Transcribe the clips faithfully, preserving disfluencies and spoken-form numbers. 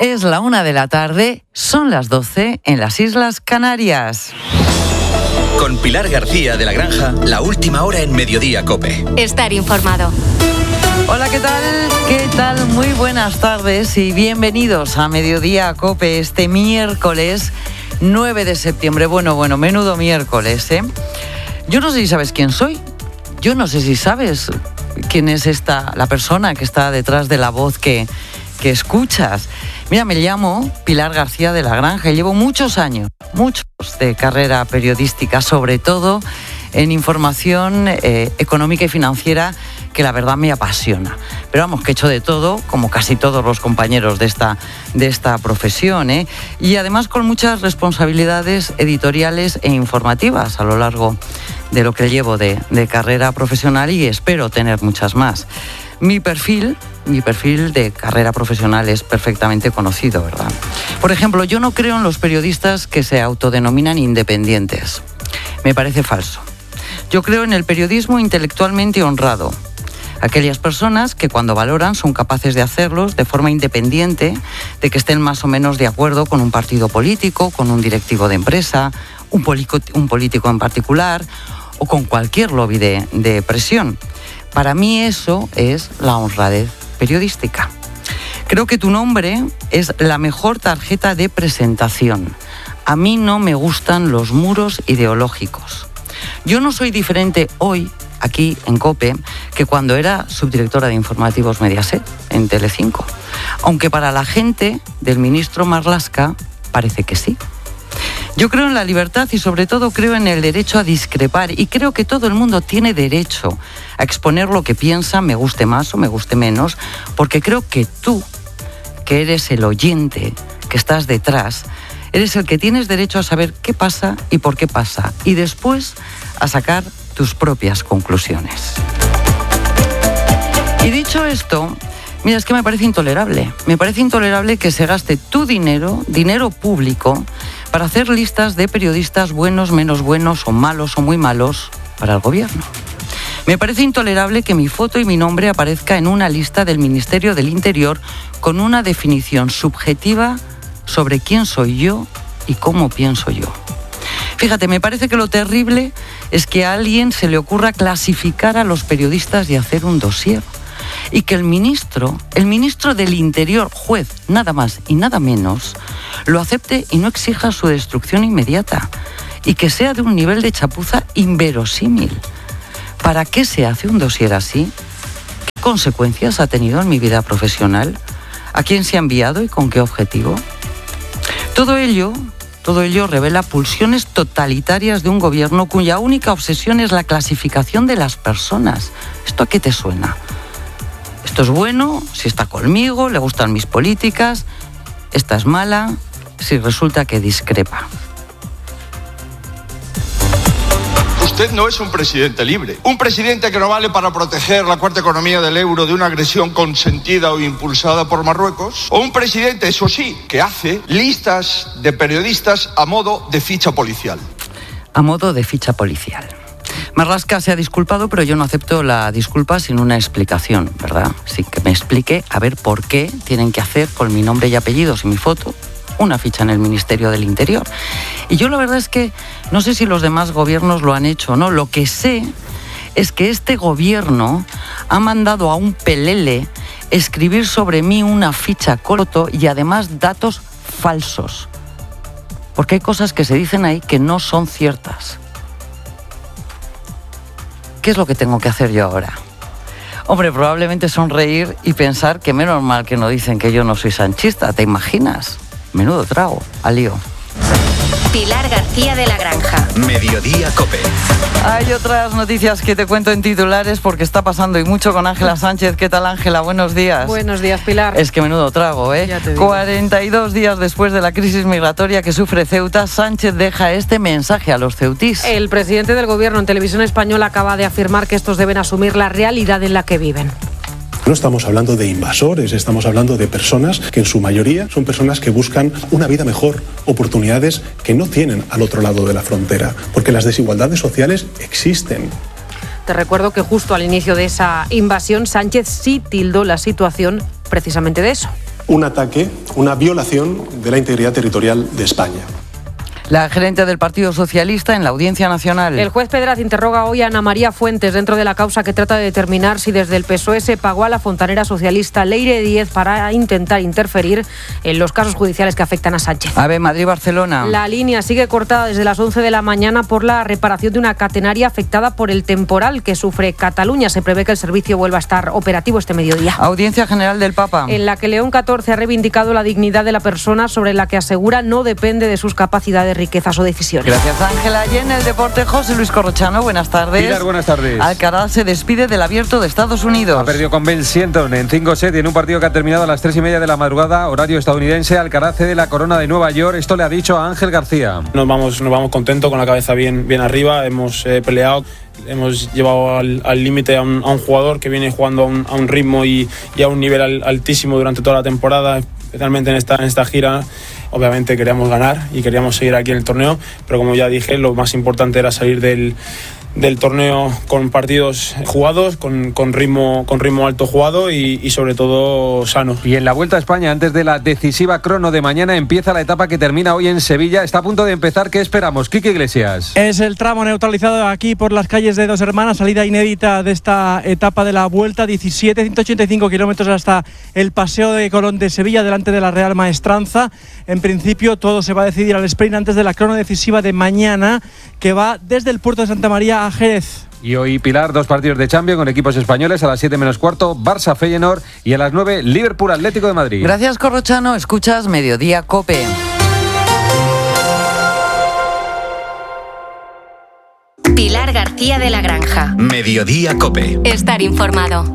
Es la una de la tarde, son las doce en las Islas Canarias. Con Pilar García de la Granja, la última hora en Mediodía COPE. Estar informado. Hola, ¿qué tal? ¿Qué tal? Muy buenas tardes y bienvenidos a Mediodía COPE este miércoles nueve de septiembre. Bueno, bueno, menudo miércoles, ¿eh? Yo no sé si sabes quién soy. Yo no sé si sabes quién es esta, la persona que está detrás de la voz que, que escuchas. Mira, me llamo Pilar García de la Granja y llevo muchos años, muchos de carrera periodística, sobre todo en información eh, económica y financiera, que la verdad me apasiona. Pero vamos, que he hecho de todo, como casi todos los compañeros de esta, de esta profesión, ¿eh? Y además con muchas responsabilidades editoriales e informativas a lo largo de lo que llevo de, de carrera profesional, y espero tener muchas más. Mi perfil, mi perfil de carrera profesional es perfectamente conocido, ¿verdad? Por ejemplo, yo no creo en los periodistas que se autodenominan independientes. Me parece falso. Yo creo en el periodismo intelectualmente honrado. Aquellas personas que cuando valoran son capaces de hacerlos de forma independiente, de que estén más o menos de acuerdo con un partido político, con un directivo de empresa, un, polico, un político en particular o con cualquier lobby de, de presión. Para mí eso es la honradez periodística. Creo que tu nombre es la mejor tarjeta de presentación. A mí no me gustan los muros ideológicos. Yo no soy diferente hoy, aquí en COPE, que cuando era subdirectora de informativos Mediaset, en Telecinco. Aunque para la gente del ministro Marlaska parece que sí. Yo creo en la libertad y sobre todo creo en el derecho a discrepar, y creo que todo el mundo tiene derecho a exponer lo que piensa, me guste más o me guste menos, porque creo que tú, que eres el oyente, que estás detrás, eres el que tienes derecho a saber qué pasa y por qué pasa, y después a sacar tus propias conclusiones. Y dicho esto, mira, es que me parece intolerable. Me parece intolerable que se gaste tu dinero, dinero público, para hacer listas de periodistas buenos, menos buenos, o malos o muy malos para el gobierno. Me parece intolerable que mi foto y mi nombre aparezca en una lista del Ministerio del Interior con una definición subjetiva sobre quién soy yo y cómo pienso yo. Fíjate, me parece que lo terrible es que a alguien se le ocurra clasificar a los periodistas y hacer un dossier. Y que el ministro, el ministro del Interior, juez, nada más y nada menos, lo acepte y no exija su destrucción inmediata. Y que sea de un nivel de chapuza inverosímil. ¿Para qué se hace un dossier así? ¿Qué consecuencias ha tenido en mi vida profesional? ¿A quién se ha enviado y con qué objetivo? Todo ello... Todo ello revela pulsiones totalitarias de un gobierno cuya única obsesión es la clasificación de las personas. ¿Esto a qué te suena? Esto es bueno si está conmigo, le gustan mis políticas. Esta es mala si resulta que discrepa. Usted no es un presidente libre. Un presidente que no vale para proteger la cuarta economía del euro de una agresión consentida o impulsada por Marruecos. O un presidente, eso sí, que hace listas de periodistas a modo de ficha policial. A modo de ficha policial. Marlaska se ha disculpado, pero yo no acepto la disculpa sin una explicación, ¿verdad? Sí, que me explique a ver por qué tienen que hacer con mi nombre y apellidos y mi foto una ficha en el Ministerio del Interior. Y yo la verdad es que no sé si los demás gobiernos lo han hecho o no. Lo que sé es que este gobierno ha mandado a un pelele escribir sobre mí una ficha corto y además datos falsos. Porque hay cosas que se dicen ahí que no son ciertas. ¿Qué es lo que tengo que hacer yo ahora? Hombre, probablemente sonreír y pensar que menos mal que no dicen que yo no soy sanchista, ¿te imaginas? Menudo trago, al lío. Pilar García de la Granja. Mediodía COPE. Hay otras noticias que te cuento en titulares porque está pasando y mucho con Ángela Sánchez. ¿Qué tal, Ángela? Buenos días. Buenos días, Pilar. Es que menudo trago, ¿eh? Ya te digo. cuarenta y dos días después de la crisis migratoria que sufre Ceuta, Sánchez deja este mensaje a los ceutís. El presidente del gobierno en Televisión Española acaba de afirmar que estos deben asumir la realidad en la que viven. No estamos hablando de invasores, estamos hablando de personas que en su mayoría son personas que buscan una vida mejor, oportunidades que no tienen al otro lado de la frontera, porque las desigualdades sociales existen. Te recuerdo que justo al inicio de esa invasión, Sánchez sí tildó la situación precisamente de eso. un ataque, una violación de la integridad territorial de España. La gerente del Partido Socialista en la Audiencia Nacional. El juez Pedraz interroga hoy a Ana María Fuentes dentro de la causa que trata de determinar si desde el P S O E se pagó a la fontanera socialista Leire Díez para intentar interferir en los casos judiciales que afectan a Sánchez. A ver, Madrid-Barcelona. La línea sigue cortada desde las once de la mañana por la reparación de una catenaria afectada por el temporal que sufre Cataluña. Se prevé que el servicio vuelva a estar operativo este mediodía. Audiencia General del Papa. En la que León catorce ha reivindicado la dignidad de la persona, sobre la que asegura no depende de sus capacidades, riquezas o decisiones. Gracias, Ángela. Y en el deporte, José Luis Corrochano, buenas tardes. Pilar, buenas tardes. Alcaraz se despide del Abierto de Estados Unidos. Ha perdido con Ben Shelton en cinco sets y en un partido que ha terminado a las tres y media de la madrugada, horario estadounidense. Alcaraz cede la corona de Nueva York. Esto le ha dicho a Ángel García. Nos vamos, nos vamos contentos, con la cabeza bien, bien arriba. Hemos eh, peleado, hemos llevado al límite a, un, a un jugador que viene jugando a un, a un ritmo y, y a un nivel al, altísimo durante toda la temporada, especialmente en esta, en esta gira. Obviamente queríamos ganar y queríamos seguir aquí en el torneo, pero como ya dije, lo más importante era salir del, del torneo con partidos jugados, con, con, ritmo, con ritmo alto jugado y, y sobre todo sano. Y en la Vuelta a España, antes de la decisiva crono de mañana, empieza la etapa que termina hoy en Sevilla. Está a punto de empezar. ¿Qué esperamos? Quique Iglesias. Es el tramo neutralizado aquí por las calles de Dos Hermanas, salida inédita de esta etapa de la Vuelta, diecisiete, ciento ochenta y cinco kilómetros hasta el Paseo de Colón de Sevilla, delante de la Real Maestranza. En principio todo se va a decidir al sprint antes de la crono decisiva de mañana, que va desde el puerto de Santa María a Jerez. Y hoy, Pilar, dos partidos de Champions con equipos españoles. A las siete menos cuarto, Barça Feyenoord, y a las nueve, Liverpool Atlético de Madrid. Gracias, Corrochano. Escuchas Mediodía COPE. Pilar García de la Granja. Mediodía COPE. Estar informado.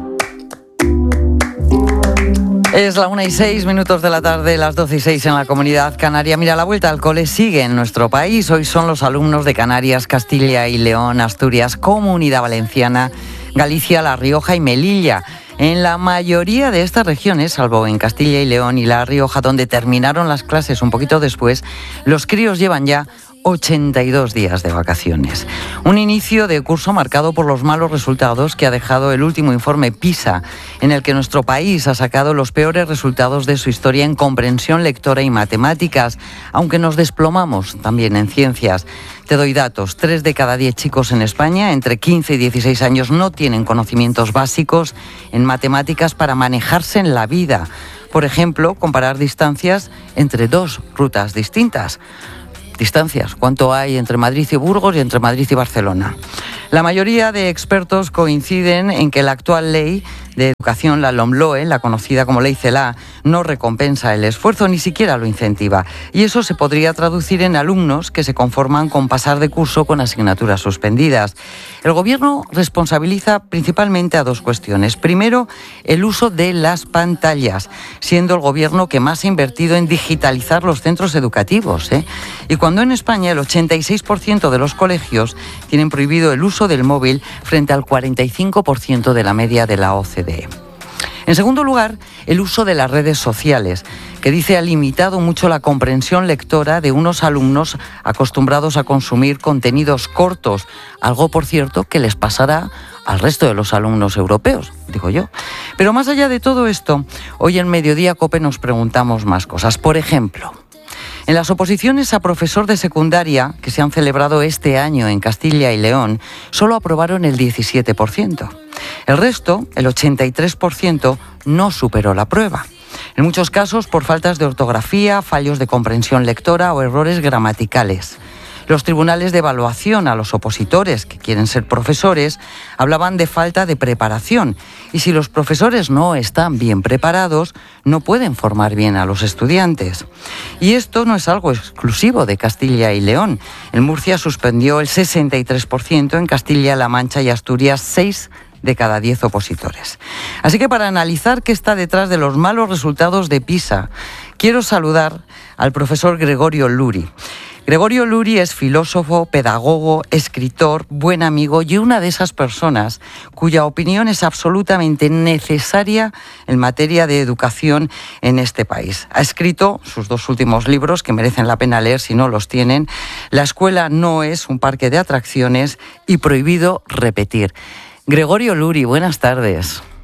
Es la una y seis minutos de la tarde, las doce y seis en la Comunidad Canaria. Mira, la vuelta al cole sigue en nuestro país. Hoy son los alumnos de Canarias, Castilla y León, Asturias, Comunidad Valenciana, Galicia, La Rioja y Melilla. En la mayoría de estas regiones, salvo en Castilla y León y La Rioja, donde terminaron las clases un poquito después, los críos llevan ya ochenta y dos días de vacaciones. Un inicio de curso marcado por los malos resultados que ha dejado el último informe PISA, en el que nuestro país ha sacado los peores resultados de su historia en comprensión lectora y matemáticas, aunque nos desplomamos también en ciencias. Te doy datos. Tres de cada diez chicos en España entre quince y dieciséis años no tienen conocimientos básicos en matemáticas para manejarse en la vida. Por ejemplo, comparar distancias entre dos rutas distintas. Distancias, ¿cuánto hay entre Madrid y Burgos y entre Madrid y Barcelona? La mayoría de expertos coinciden en que la actual ley de educación, la LOMLOE, la conocida como Ley CELA, no recompensa el esfuerzo, ni siquiera lo incentiva. Y eso se podría traducir en alumnos que se conforman con pasar de curso con asignaturas suspendidas. El Gobierno responsabiliza principalmente a dos cuestiones. Primero, el uso de las pantallas, siendo el Gobierno que más ha invertido en digitalizar los centros educativos, ¿eh? Y cuando en España el ochenta y seis por ciento de los colegios tienen prohibido el uso del móvil frente al cuarenta y cinco por ciento de la media de la O C D E. En segundo lugar, el uso de las redes sociales, que dice ha limitado mucho la comprensión lectora de unos alumnos acostumbrados a consumir contenidos cortos, algo, por cierto, que les pasará al resto de los alumnos europeos, digo yo. Pero más allá de todo esto, hoy en Mediodía COPE nos preguntamos más cosas. Por ejemplo, en las oposiciones a profesor de secundaria, que se han celebrado este año en Castilla y León, solo aprobaron el diecisiete por ciento. El resto, el ochenta y tres por ciento, no superó la prueba. En muchos casos por faltas de ortografía, fallos de comprensión lectora o errores gramaticales. Los tribunales de evaluación a los opositores que quieren ser profesores hablaban de falta de preparación, y si los profesores no están bien preparados, no pueden formar bien a los estudiantes. Y esto no es algo exclusivo de Castilla y León. En Murcia suspendió el sesenta y tres por ciento, en Castilla-La Mancha y Asturias seis de cada diez opositores. Así que para analizar qué está detrás de los malos resultados de PISA, quiero saludar al profesor Gregorio Luri. Gregorio Luri es filósofo, pedagogo, escritor, buen amigo y una de esas personas cuya opinión es absolutamente necesaria en materia de educación en este país. Ha escrito sus dos últimos libros que merecen la pena leer si no los tienen: La escuela no es un parque de atracciones y Prohibido repetir. Gregorio Luri, buenas tardes.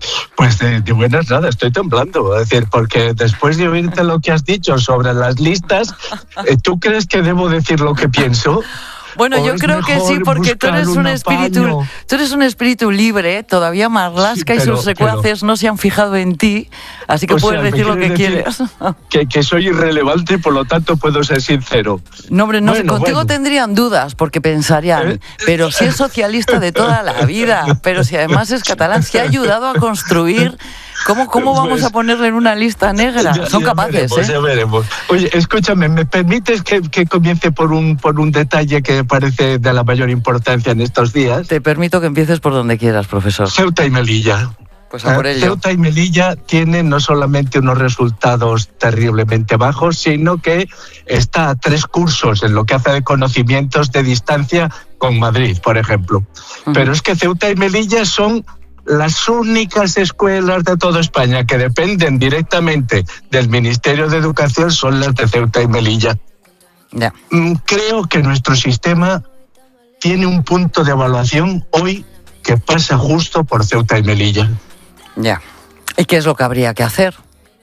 Pues de, de buenas nada, estoy temblando. Es decir, porque después de oírte lo que has dicho sobre las listas, ¿tú crees que debo decir lo que pienso? Bueno, yo creo que sí, porque tú eres un espíritu, tú eres un espíritu libre, todavía Marlaska sí, pero, y sus secuaces pero, no se han fijado en ti, así que puedes sea, decir lo que decir quieres. Que, que soy irrelevante y por lo tanto puedo ser sincero. No, hombre, no bueno, sé, contigo bueno. tendrían dudas, porque pensarían, ¿Eh? pero si es socialista de toda la vida, pero si además es catalán, si ha ayudado a construir... ¿Cómo, ¿Cómo vamos pues, a ponerle en una lista negra? Ya, Son ya capaces, veremos, ¿eh? Ya veremos. Oye, escúchame, ¿me permites que, que comience por un, por un detalle que me parece de la mayor importancia en estos días? Te permito que empieces por donde quieras, profesor. Ceuta y Melilla. Pues a por ello. Ceuta y Melilla tienen no solamente unos resultados terriblemente bajos, sino que está a tres cursos en lo que hace de conocimientos de distancia con Madrid, por ejemplo. Uh-huh. Pero es que Ceuta y Melilla son las únicas escuelas de toda España que dependen directamente del Ministerio de Educación son las de Ceuta y Melilla. Yeah. Creo que nuestro sistema tiene un punto de evaluación hoy que pasa justo por Ceuta y Melilla. Ya. Yeah. ¿Y qué es lo que habría que hacer?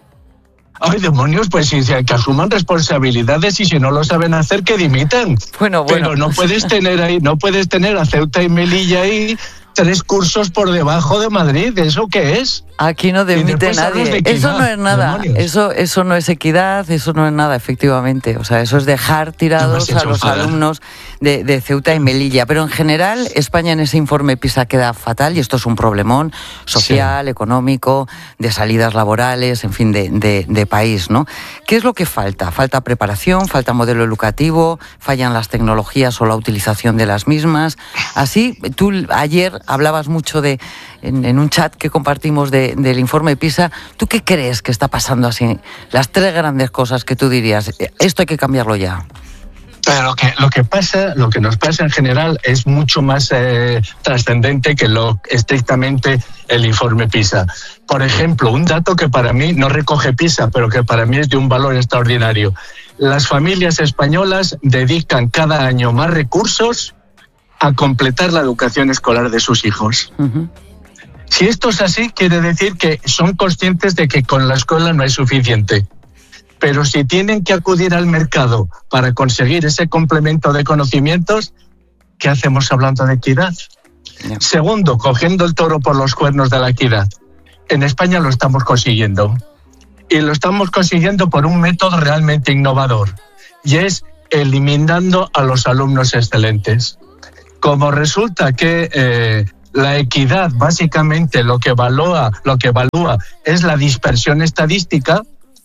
Ay, demonios, pues si que asuman responsabilidades y si no lo saben hacer, que dimitan. Bueno, bueno. Pero no puedes tener ahí, no puedes tener a Ceuta y Melilla ahí tres cursos por debajo de Madrid. ¿Eso qué es? Aquí no dimite nadie. De eso no es nada. Eso, eso no es equidad, eso no es nada, efectivamente. O sea, eso es dejar tirados a los alumnos de, de Ceuta y Melilla. Pero en general, España en ese informe PISA queda fatal y esto es un problemón social, sí. económico, de salidas laborales, en fin, de, de, de país, ¿no? ¿Qué es lo que falta? Falta preparación, falta modelo educativo, fallan las tecnologías o la utilización de las mismas. Así, tú ayer hablabas mucho de, en, en un chat que compartimos de, del informe PISA, ¿tú qué crees que está pasando así? Las tres grandes cosas que tú dirías, esto hay que cambiarlo ya. Pero lo que, lo que pasa, lo que nos pasa en general es mucho más eh, trascendente que lo estrictamente el informe PISA. Por ejemplo, un dato que para mí no recoge PISA, pero que para mí es de un valor extraordinario. Las familias españolas dedican cada año más recursos a completar la educación escolar de sus hijos. Uh-huh. Si esto es así, quiere decir que son conscientes de que con la escuela no es suficiente. Pero si tienen que acudir al mercado para conseguir ese complemento de conocimientos, ¿qué hacemos hablando de equidad? Yeah. Segundo, cogiendo el toro por los cuernos de la equidad. En España lo estamos consiguiendo. Y lo estamos consiguiendo por un método realmente innovador. Y es eliminando a los alumnos excelentes. Como resulta que eh, la equidad básicamente lo que evalúa, lo que evalúa es la dispersión estadística,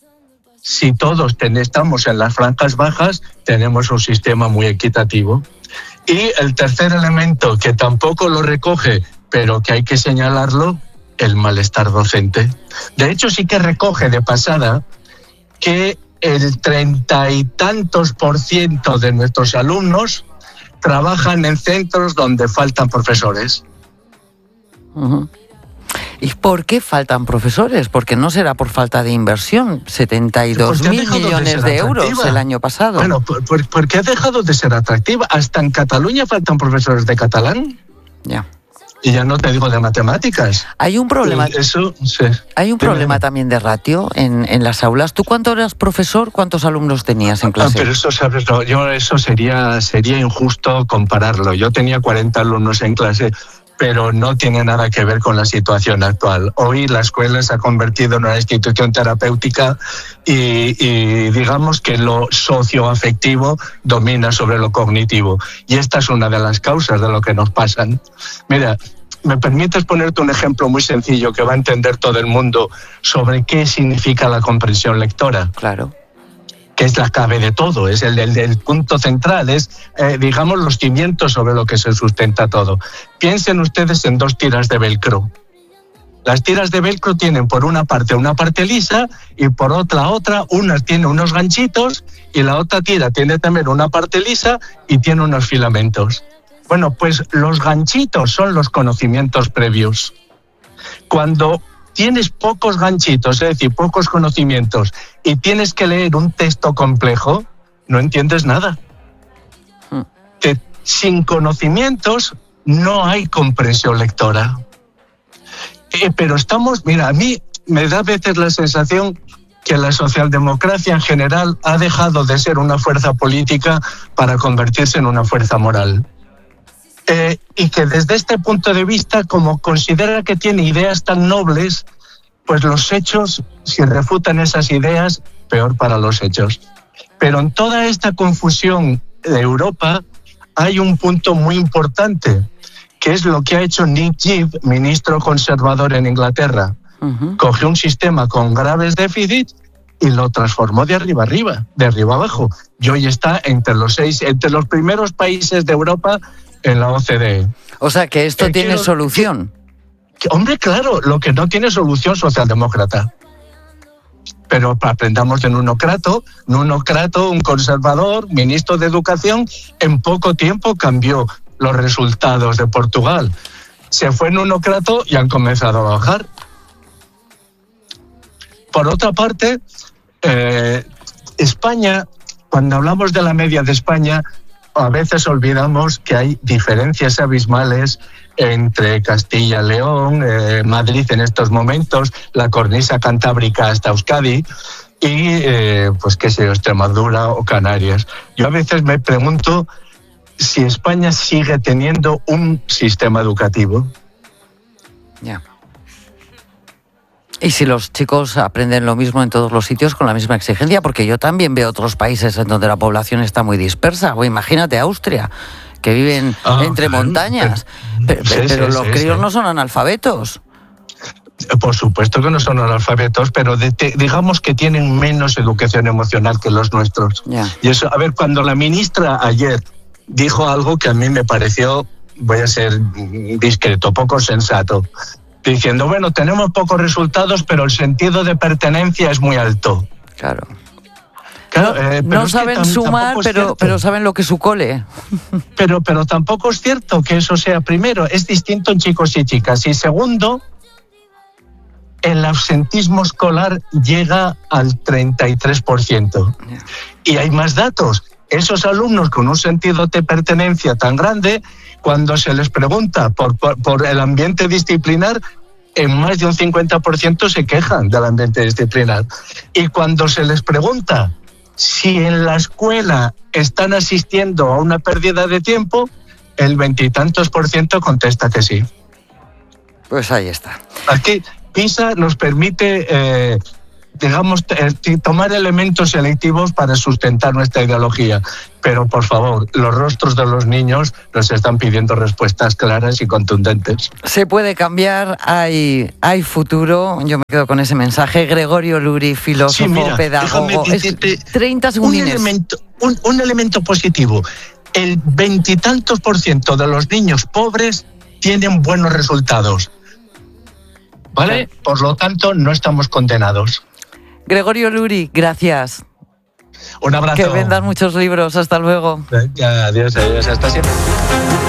si todos ten, estamos en las franjas bajas, tenemos un sistema muy equitativo. Y el tercer elemento, que tampoco lo recoge, pero que hay que señalarlo, el malestar docente. De hecho, sí que recoge de pasada que el treinta y tantos por ciento de nuestros alumnos trabajan en centros donde faltan profesores. Uh-huh. ¿Y por qué faltan profesores? Porque no será por falta de inversión. setenta y dos mil millones de, de euros el año pasado. Bueno, ¿por, por, ¿por qué ha dejado de ser atractiva? Hasta en Cataluña faltan profesores de catalán. Ya. Y ya no te digo de matemáticas. Hay un problema. Eso, sí. Hay un problema también de ratio en, en las aulas. ¿Tú cuánto eras profesor? ¿Cuántos alumnos tenías en clase? Ah, pero eso, sabes, no, yo eso sería sería injusto compararlo. Yo tenía cuarenta alumnos en clase, pero no tiene nada que ver con la situación actual. Hoy la escuela se ha convertido en una institución terapéutica y, y digamos que lo socioafectivo domina sobre lo cognitivo. Y esta es una de las causas de lo que nos pasan. Mira, ¿me permites ponerte un ejemplo muy sencillo que va a entender todo el mundo sobre qué significa la comprensión lectora? Claro. Que es la clave de todo, es el, el, el punto central, es, eh, digamos, los cimientos sobre lo que se sustenta todo. Piensen ustedes en dos tiras de velcro. Las tiras de velcro tienen por una parte una parte lisa y por otra otra, una tiene unos ganchitos y la otra tira tiene también una parte lisa y tiene unos filamentos. Bueno, pues los ganchitos son los conocimientos previos. Cuando tienes pocos ganchitos, es decir, pocos conocimientos, y tienes que leer un texto complejo, no entiendes nada. Te, sin conocimientos no hay comprensión lectora. Eh, pero estamos, mira, a mí me da a veces la sensación que la socialdemocracia en general ha dejado de ser una fuerza política para convertirse en una fuerza moral. Eh, y que desde este punto de vista, como considera que tiene ideas tan nobles, pues los hechos, si refutan esas ideas, peor para los hechos. Pero en toda esta confusión de Europa hay un punto muy importante, que es lo que ha hecho Nick Clegg, ministro conservador en Inglaterra. Uh-huh. Cogió un sistema con graves déficits y lo transformó de arriba arriba, de arriba abajo. Y hoy está entre los seis, entre los primeros países de Europa en la O C D E. O sea, que esto eh, tiene quiero, solución. Que, que, hombre, claro, lo que no tiene solución socialdemócrata. Pero aprendamos de Nuno Crato. Nuno Crato, un conservador, ministro de Educación, en poco tiempo cambió los resultados de Portugal. Se fue Nuno Crato y han comenzado a bajar. Por otra parte, eh, España, cuando hablamos de la media de España, a veces olvidamos que hay diferencias abismales entre Castilla y León, eh, Madrid en estos momentos, la cornisa cantábrica hasta Euskadi y, eh, pues qué sé yo, Extremadura o Canarias. Yo a veces me pregunto si España sigue teniendo un sistema educativo. Ya. Yeah. Y si los chicos aprenden lo mismo en todos los sitios con la misma exigencia, porque yo también veo otros países en donde la población está muy dispersa. O imagínate Austria, que viven ah, entre montañas, pero, sí, pero sí, los sí, críos sí. no son analfabetos. Por supuesto que no son analfabetos, pero de, te, digamos que tienen menos educación emocional que los nuestros. Yeah. Y eso, a ver, cuando la ministra ayer dijo algo que a mí me pareció, voy a ser discreto, poco sensato, diciendo, bueno, tenemos pocos resultados, pero el sentido de pertenencia es muy alto. Claro. claro no eh, pero no saben tam, sumar, pero, pero saben lo que es su cole. Pero, pero tampoco es cierto que eso sea primero. Es distinto en chicos y chicas. Y segundo, el absentismo escolar llega al treinta y tres por ciento. Yeah. Y hay más datos. Esos alumnos con un sentido de pertenencia tan grande, cuando se les pregunta por, por, por el ambiente disciplinar, en más de un cincuenta por ciento se quejan del ambiente disciplinar. Y cuando se les pregunta si en la escuela están asistiendo a una pérdida de tiempo, el veintitantos por ciento contesta que sí. Pues ahí está. Aquí PISA nos permite, eh, digamos, t- tomar elementos selectivos para sustentar nuestra ideología. Pero, por favor, los rostros de los niños nos están pidiendo respuestas claras y contundentes. Se puede cambiar, hay, hay futuro. Yo me quedo con ese mensaje. Gregorio Luri, filósofo, sí, mira, pedagogo. Es treinta segundos. Un elemento, un, un elemento positivo. El veintitantos por ciento de los niños pobres tienen buenos resultados. ¿Vale? Sí. Por lo tanto, no estamos condenados. Gregorio Luri, gracias. Un abrazo. Que vendan muchos libros. Hasta luego. Ya, adiós, adiós. Hasta siempre.